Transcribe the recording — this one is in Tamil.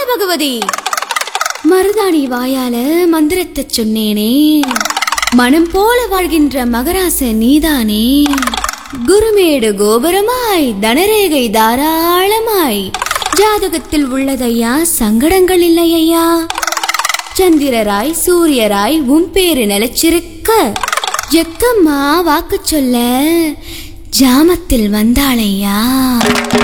பகவதி. மருதாணி வாயால மந்திரத்தை சொன்னேனே, மனம் போல வாழ்கின்ற மகராச நீதானே. குருமேடு கோபுரமாய் தனரேகை தாராளமாய் ஜாதகத்தில் உள்ளதையா, சங்கடங்கள் இல்லையா. சந்திரராய் சூரியராய் உன் பேரு நிலைச்சிருக்க, ஜக்கம்மா வாக்கு சொல்ல ஜாமத்தில் வந்தாளையா.